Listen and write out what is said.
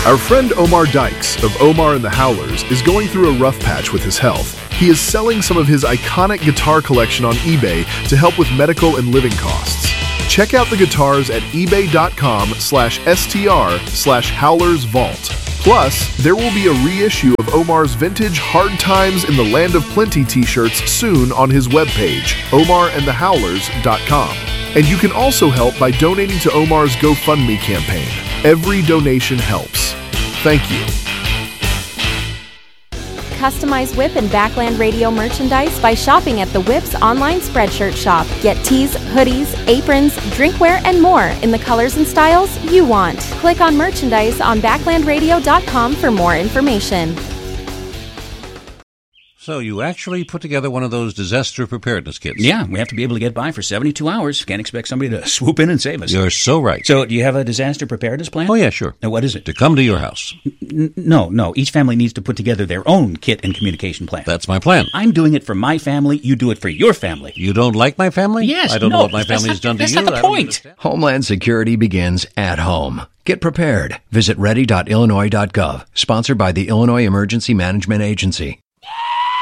Our friend Omar Dykes of Omar and the Howlers is going through a rough patch with his health. He is selling some of his iconic guitar collection on eBay to help with medical and living costs. Check out the guitars at ebay.com/str/howlersvault. Plus, there will be a reissue of Omar's vintage Hard Times in the Land of Plenty t-shirts soon on his webpage, omarandthehowlers.com. And you can also help by donating to Omar's GoFundMe campaign. Every donation helps. Thank you. Customize Whip and Backland Radio merchandise by shopping at the Whip's online Spreadshirt shop. Get tees, hoodies, aprons, drinkware, and more in the colors and styles you want. Click on merchandise on backlandradio.com for more information. So you actually put together one of those disaster preparedness kits? Yeah, we have to be able to get by for 72 hours. Can't expect somebody to swoop in and save us. You're so right. So do you have a disaster preparedness plan? Oh, yeah, sure. Now, what is it? To come to your house. No. Each family needs to put together their own kit and communication plan. That's my plan. I'm doing it for my family. You do it for your family. You don't like my family? Yes. I don't know what my family has done to you. That's not the point. Homeland Security begins at home. Get prepared. Visit ready.illinois.gov. Sponsored by the Illinois Emergency Management Agency.